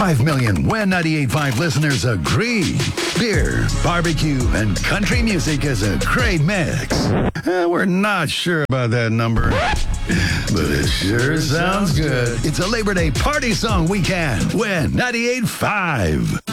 5 million When 98.5 listeners agree. Beer, barbecue, and country music is a great mix. We're not sure about that number, but it sure sounds good. It's a Labor Day party song weekend. When 98.5.